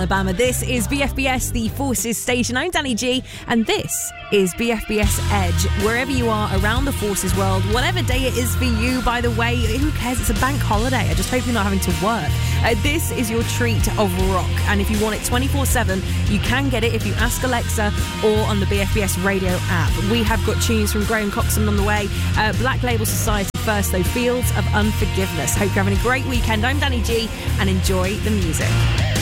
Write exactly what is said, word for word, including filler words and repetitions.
Alabama. This is B F B S, the Forces station. I'm Danny G, and this is B F B S Edge. Wherever you are around the Forces world, whatever day it is for you, by the way, who cares? It's a bank holiday. I just hope you're not having to work. Uh, this is your treat of rock, and if you want it twenty-four seven, you can get it if you ask Alexa or on the B F B S radio app. We have got tunes from Graham Coxon on the way. Uh, Black Label Society first, though, Fields of Unforgiveness. Hope you're having a great weekend. I'm Danny G, and enjoy the music.